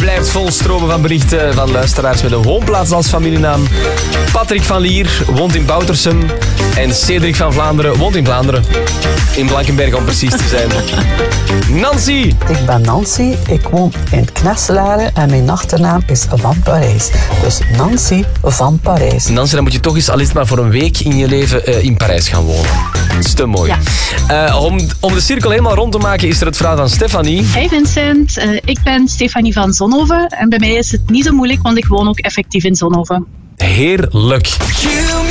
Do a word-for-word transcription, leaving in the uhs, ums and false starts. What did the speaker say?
blijft vol stromen van berichten van luisteraars met een woonplaats als familienaam. Patrick van Lier woont in Boutersum. En Cedric van Vlaanderen woont in Vlaanderen. In Blankenberg om precies te zijn. Nancy! Ik ben Nancy, ik woon in Knesselare en mijn achternaam is Van Parijs. Dus Nancy van Parijs. Nancy, dan moet je toch eens al is het maar voor een week in je leven uh, in Parijs gaan wonen. Dat is te mooi. Ja. Uh, om, om de cirkel helemaal rond te maken is er het verhaal van Stefanie. Hey Vincent, uh, ik ben Stefanie van Zonhoven en bij mij is het niet zo moeilijk, want ik woon ook effectief in Zonhoven. Heerlijk.